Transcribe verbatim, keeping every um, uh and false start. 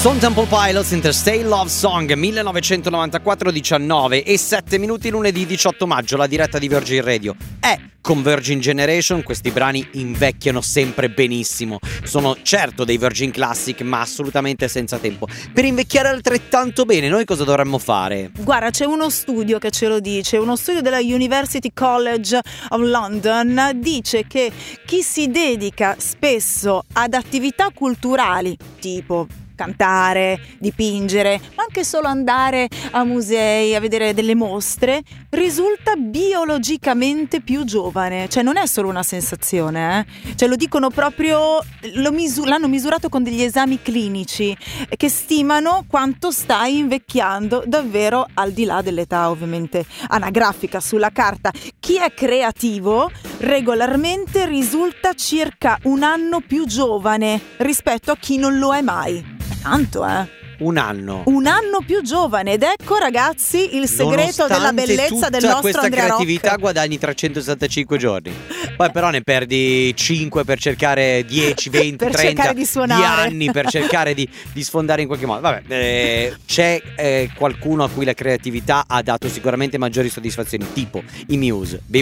Stone Temple Pilots, Interstate Love Song, millenovecentonovantaquattro, diciannove e sette minuti, lunedì diciotto maggio. La diretta di Virgin Radio è con Virgin Generation. Questi brani invecchiano sempre benissimo. Sono certo dei Virgin Classic, ma assolutamente senza tempo. Per invecchiare altrettanto bene, noi cosa dovremmo fare? Guarda, c'è uno studio che ce lo dice. Uno studio della University College of London dice che chi si dedica spesso ad attività culturali, tipo cantare, dipingere, ma anche solo andare a musei a vedere delle mostre, risulta biologicamente più giovane. Cioè non è solo una sensazione, eh? Cioè lo dicono proprio, lo misu- l'hanno misurato con degli esami clinici che stimano quanto stai invecchiando davvero, al di là dell'età ovviamente anagrafica sulla carta. Chi è creativo regolarmente risulta circa un anno più giovane rispetto a chi non lo è mai. Tanto, eh? Un anno. Un anno più giovane. Ed ecco, ragazzi, il segreto della bellezza del nostro questa Andrea creatività Rock. Guadagni trecentosessantacinque giorni. Poi però ne perdi cinque per cercare dieci, venti, Per trenta cercare di suonare. di anni per cercare di, di sfondare in qualche modo. Vabbè, eh, c'è eh, qualcuno a cui la creatività ha dato sicuramente maggiori soddisfazioni, tipo i Muse.